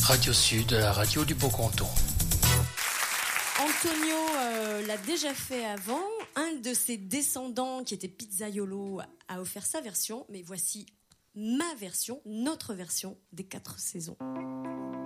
Radio Sud, la radio du Beau-Canton. Antonio l'a déjà fait avant. Un de ses descendants, qui était Pizzaiolo, a offert sa version. Mais voici ma version, notre version des 4 saisons.